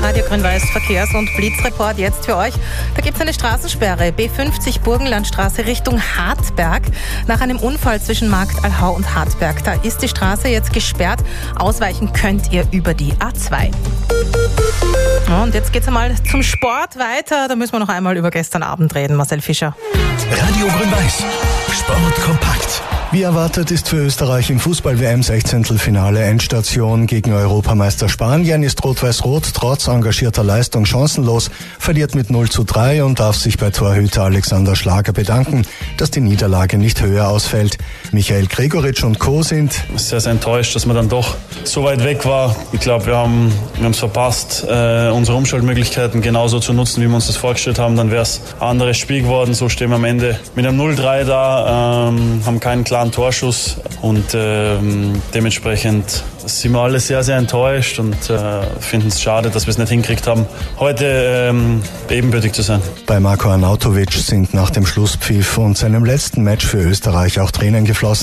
Radio Grün-Weiß Verkehrs- und Blitzreport jetzt für euch. Da gibt es eine Straßensperre, B50 Burgenlandstraße Richtung Hartberg. Nach einem Unfall zwischen Markt Allhau und Hartberg. Da ist die Straße jetzt gesperrt. Ausweichen könnt ihr über die A2. Und jetzt geht's einmal zum Sport weiter. Da müssen wir noch einmal über gestern Abend reden, Marcel Fischer. Radio Grün-Weiß. Sport kompakt. Wie erwartet ist für Österreich im Fußball-WM-16-Finale Endstation gegen Europameister Spanien. Ist Rot-Weiß-Rot trotz engagierter Leistung chancenlos, verliert mit 0:3 und darf sich bei Torhüter Alexander Schlager bedanken, dass die Niederlage nicht höher ausfällt. Michael Gregoritsch und Co. sind sehr, sehr enttäuscht, dass man dann doch so weit weg war. Ich glaube, wir haben es verpasst, unsere Umschaltmöglichkeiten genauso zu nutzen, wie wir uns das vorgestellt haben. Dann wäre es ein anderes Spiel geworden. So stehen wir am Ende mit einem 0:3 da, haben keinen klaren Torschuss und dementsprechend sind wir alle sehr, sehr enttäuscht und finden es schade, dass wir es nicht hingekriegt haben, heute ebenbürtig zu sein. Bei Marko Arnautovic sind nach dem Schlusspfiff und seinem letzten Match für Österreich auch Tränen geflossen.